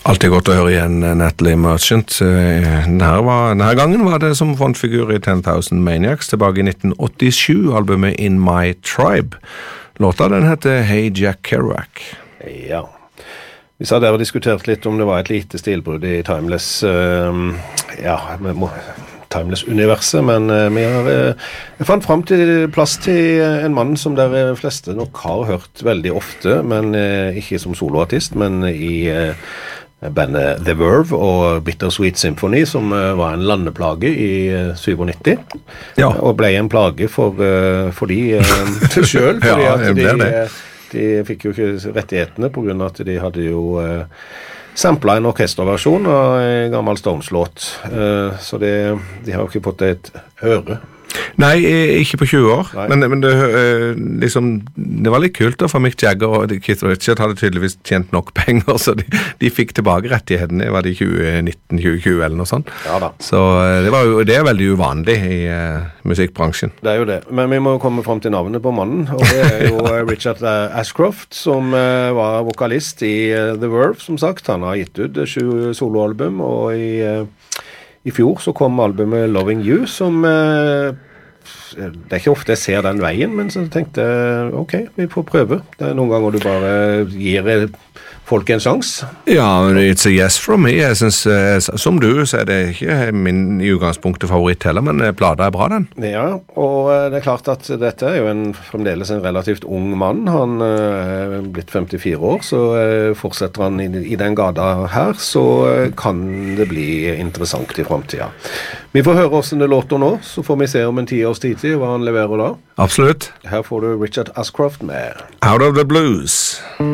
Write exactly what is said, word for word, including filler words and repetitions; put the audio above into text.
Alltid godt å høre igjen Natalie Merchant. Denne, var, denne gangen var det som frontfigur i ten thousand Maniacs tilbake i nitten åttisju, albumet In My Tribe. Låta den heter Hey Jack Kerouac. Ja. Vi sa der og diskutert litt om det var et lite stilbrudd i Timeless, uh, ja, Timeless-universet, men uh, vi har uh, fant frem til plass til en mann som dere fleste nok har hørt veldig ofte, men uh, ikke som soloartist, men i uh, bandet The Verve og Bittersweet Symphony, som uh, var en landeplage i uh, syttisju, ja. Og ble en plage for, uh, for de uh, selv, fordi ja, at de, uh, de fikk jo ikke rettighetene på grunn av at de hadde jo uh, samplet en orkesterversjon av en gammel Stones-låt, uh, så det, de har jo ikke fått et øre. Nei, ikke på tjue år, men, men det, liksom, det var litt kult da, for Mick Jagger og Keith Richards hadde tydeligvis tjent nok penger, så de, de fikk tilbake rettighetene, var det i tjue nitten tjue tjue eller noe sånt. Ja da. Så det, var jo, det er veldig uvanlig i uh, musikkbransjen. Det er jo det, men vi må komme frem til navnet på mannen, og det er jo Richard Ashcroft, som uh, var vokalist i uh, The Verve, som sagt. Han har gitt ut sju soloalbum, og i... Uh, I fjor så kom albumet Loving You, som eh, det er ikke ofte jeg ser den veien, men så tenkte jeg, ok, vi får prøve. Det er noen ganger du bare gir folk en sjans. Ja, it's a yes from me. Jeg synes, eh, som du, så er det ikke min i utgangspunktet favoritt heller, men plata er bra den. Ja, og det er klart at dette er jo en, fremdeles en relativt ung mann. Han er blitt femtifire år, så fortsetter han i, i den gata her, så kan det bli interessant i fremtiden. Vi får høre hvordan det låter nå, så får vi se om en ti års tid til hva han leverer da. Absolutt. Her får du Richard Ashcroft med Out of the Blues.